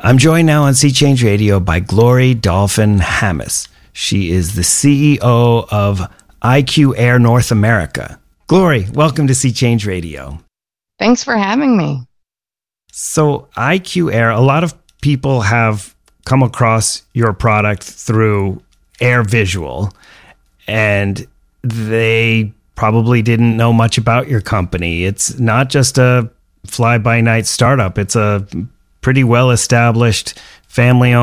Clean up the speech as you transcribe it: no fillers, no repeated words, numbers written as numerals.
I'm joined now on Sea Change Radio by Glory Dolphin Hammes. She is the CEO of IQ Air North America. Glory, welcome to Sea Change Radio. Thanks for having me. So IQ Air, a lot of people have come across your product through Air Visual, and they probably didn't know much about your company. It's not just a fly-by-night startup. It's a pretty well-established, family-owned